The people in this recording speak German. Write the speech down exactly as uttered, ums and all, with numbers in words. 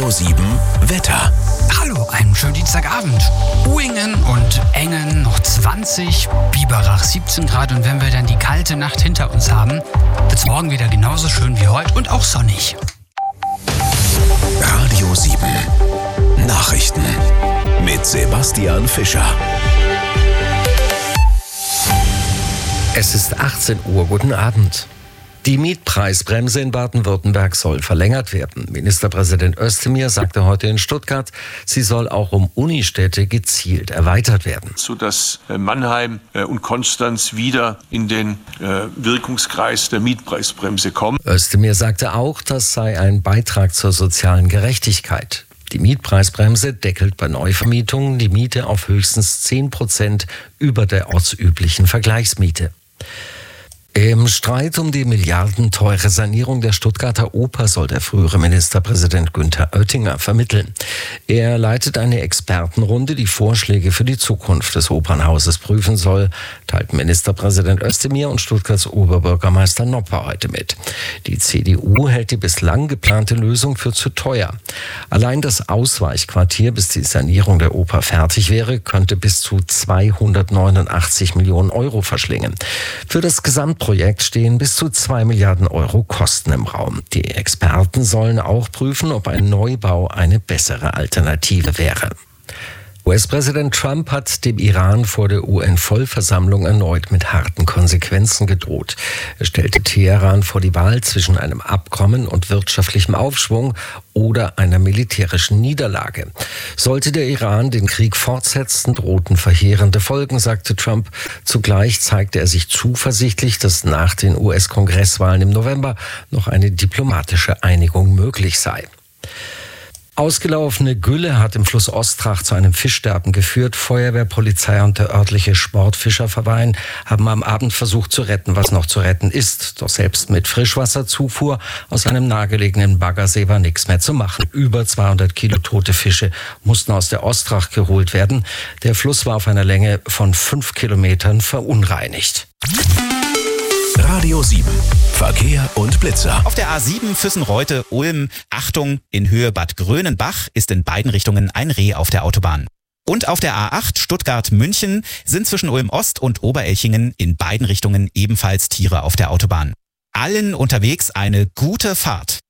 Radio sieben Wetter. Hallo, einen schönen Dienstagabend. Uingen und Engen noch zwanzig, Biberach siebzehn Grad. Und wenn wir dann die kalte Nacht hinter uns haben, wird es morgen wieder genauso schön wie heute und auch sonnig. Radio sieben Nachrichten mit Sebastian Fischer. Es ist achtzehn Uhr. Guten Abend. Die Mietpreisbremse in Baden-Württemberg soll verlängert werden. Ministerpräsident Özdemir sagte heute in Stuttgart, sie soll auch um Unistädte gezielt erweitert werden. Sodass Mannheim und Konstanz wieder in den Wirkungskreis der Mietpreisbremse kommen. Özdemir sagte auch, das sei ein Beitrag zur sozialen Gerechtigkeit. Die Mietpreisbremse deckelt bei Neuvermietungen die Miete auf höchstens zehn Prozent über der ortsüblichen Vergleichsmiete. Im Streit um die milliardenteure Sanierung der Stuttgarter Oper soll der frühere Ministerpräsident Günther Oettinger vermitteln. Er leitet eine Expertenrunde, die Vorschläge für die Zukunft des Opernhauses prüfen soll, teilten Ministerpräsident Özdemir und Stuttgarts Oberbürgermeister Nopper heute mit. Die C D U hält die bislang geplante Lösung für zu teuer. Allein das Ausweichquartier, bis die Sanierung der Oper fertig wäre, könnte bis zu zweihundertneunundachtzig Millionen Euro verschlingen. Für das Gesamtprojekt Projekt stehen bis zu zwei Milliarden Euro Kosten im Raum. Die Experten sollen auch prüfen, ob ein Neubau eine bessere Alternative wäre. U S-Präsident Trump hat dem Iran vor der U N-Vollversammlung erneut mit harten Konsequenzen gedroht. Er stellte Teheran vor die Wahl zwischen einem Abkommen und wirtschaftlichem Aufschwung oder einer militärischen Niederlage. Sollte der Iran den Krieg fortsetzen, drohten verheerende Folgen, sagte Trump. Zugleich zeigte er sich zuversichtlich, dass nach den U S-Kongresswahlen im November noch eine diplomatische Einigung möglich sei. Ausgelaufene Gülle hat im Fluss Ostrach zu einem Fischsterben geführt. Feuerwehr, Polizei und der örtliche Sportfischerverein haben am Abend versucht zu retten, was noch zu retten ist. Doch selbst mit Frischwasserzufuhr aus einem nahegelegenen Baggersee war nichts mehr zu machen. Über zweihundert Kilo tote Fische mussten aus der Ostrach geholt werden. Der Fluss war auf einer Länge von fünf Kilometern verunreinigt. Radio sieben Verkehr und Blitzer. Auf der A sieben Füssen-Reute-Ulm, Achtung, in Höhe Bad Grönenbach ist in beiden Richtungen ein Reh auf der Autobahn. Und auf der A acht Stuttgart-München sind zwischen Ulm-Ost und Oberelchingen in beiden Richtungen ebenfalls Tiere auf der Autobahn. Allen unterwegs eine gute Fahrt.